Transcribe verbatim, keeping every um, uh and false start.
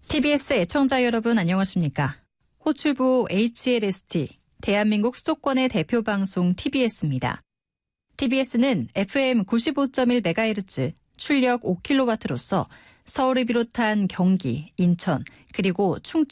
티비에스 애청자 여러분 안녕하십니까? 호출부 에이치엘에스티, 대한민국 수도권의 대표 방송 티비에스입니다. 티비에스는 에프엠 구십오 점 일 메가헤르츠, 출력 오 킬로와트로서 서울을 비롯한 경기, 인천, 그리고 충청